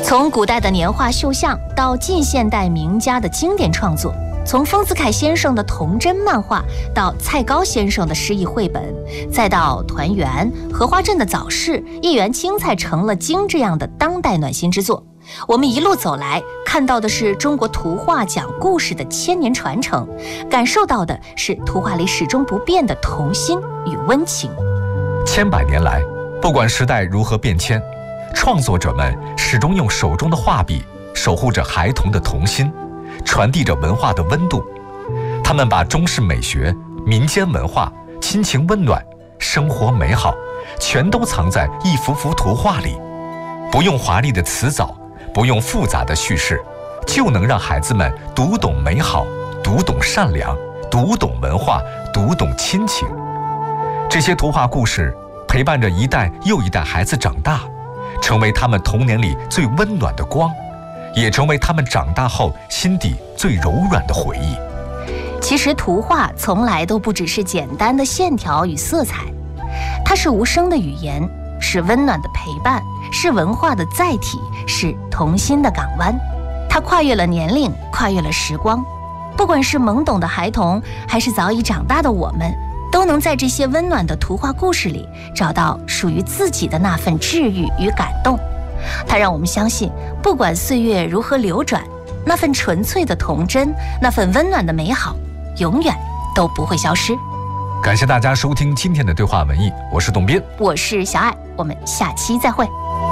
从古代的年画绣像到近现代名家的经典创作，从丰子恺先生的童真漫画到蔡高先生的诗意绘本，再到团圆、荷花镇的早市、一园青菜成了精这样的当代暖心之作，我们一路走来，看到的是中国图画讲故事的千年传承，感受到的是图画里始终不变的童心与温情。 千百年来，不管时代如何变迁，创作者们始终用手中的画笔守护着孩童的童心，传递着文化的温度。他们把中式美学、民间文化、亲情温暖、生活美好全都藏在一幅幅图画里，不用华丽的词藻，不用复杂的叙事，就能让孩子们读懂美好，读懂善良，读懂文化，读懂亲情。这些图画故事陪伴着一代又一代孩子长大，成为他们童年里最温暖的光，也成为他们长大后心底最柔软的回忆。 其实图画从来都不只是简单的线条与色彩，它是无声的语言，是温暖的陪伴，是文化的载体，是童心的港湾。它跨越了年龄，跨越了时光，不管是懵懂的孩童，还是早已长大的我们，都能在这些温暖的图画故事里找到属于自己的那份治愈与感动。它让我们相信，不管岁月如何流转，那份纯粹的童真，那份温暖的美好，永远都不会消失。 感谢大家收听今天的对话文艺，我是董斌， 我是小爱，我们下期再会。